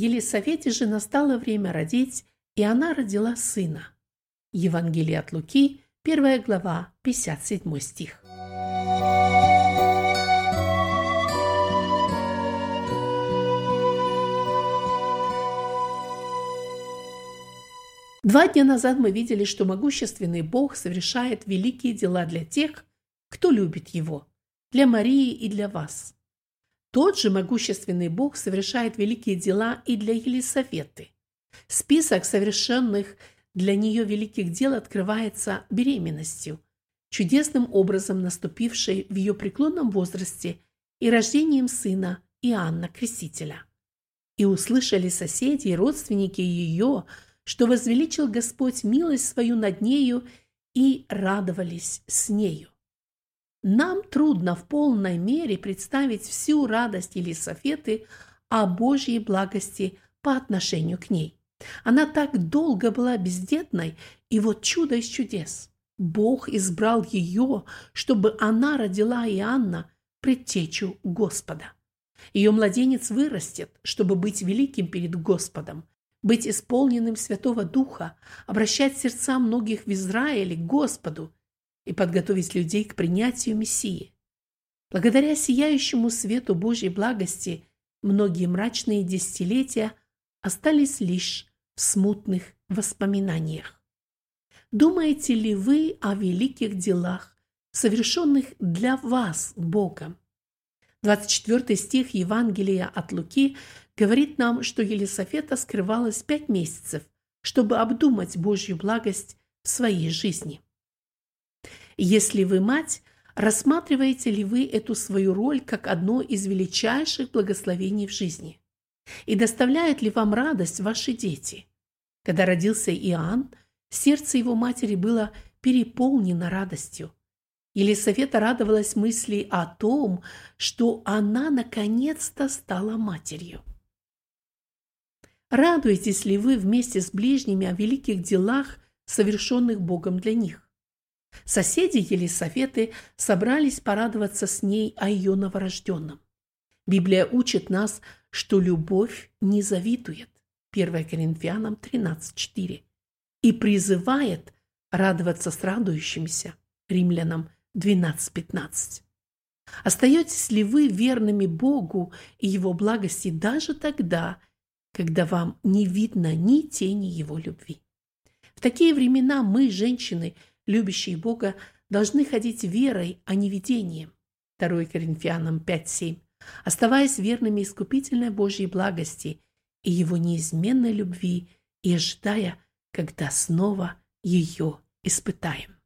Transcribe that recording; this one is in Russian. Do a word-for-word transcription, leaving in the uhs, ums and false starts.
Елисавете же настало время родить, и она родила сына. Евангелие от Луки, первая глава, пятьдесят седьмой стих. Два дня назад мы видели, что могущественный Бог совершает великие дела для тех, кто любит Его, для Марии и для вас. Тот же могущественный Бог совершает великие дела и для Елисаветы. Список совершенных для нее великих дел открывается беременностью, чудесным образом наступившей в ее преклонном возрасте и рождением сына Иоанна Крестителя. И услышали соседи и родственники ее, что возвеличил Господь милость свою над нею, и радовались с нею. Нам трудно в полной мере представить всю радость Елисаветы о Божьей благости по отношению к ней. Она так долго была бездетной, и вот чудо из чудес. Бог избрал ее, чтобы она родила Иоанна, предтечу Господа. Ее младенец вырастет, чтобы быть великим перед Господом, быть исполненным Святого Духа, обращать сердца многих в Израиле к Господу и подготовить людей к принятию Мессии. Благодаря сияющему свету Божьей благости многие мрачные десятилетия остались лишь в смутных воспоминаниях. Думаете ли вы о великих делах, совершенных для вас Богом? двадцать четвёртый стих Евангелия от Луки говорит нам, что Елисавета скрывалась пять месяцев, чтобы обдумать Божью благость в своей жизни. Если вы мать, рассматриваете ли вы эту свою роль как одно из величайших благословений в жизни? И доставляют ли вам радость ваши дети? Когда родился Иоанн, сердце его матери было переполнено радостью. Елисавета радовалась мысли о том, что она наконец-то стала матерью. Радуетесь ли вы вместе с ближними о великих делах, совершенных Богом для них? Соседи Елисаветы собрались порадоваться с ней о ее новорожденном. Библия учит нас, что любовь не завидует, первое Коринфянам тринадцать четыре, и призывает радоваться с радующимися, Римлянам двенадцать пятнадцать. Остаетесь ли вы верными Богу и Его благости даже тогда, когда вам не видно ни тени Его любви? В такие времена мы, женщины, любящие Бога, должны ходить верой, а не видением, второе Коринфянам пять семь, оставаясь верными искупительной Божьей благости и Его неизменной любви и ожидая, когда снова ее испытаем.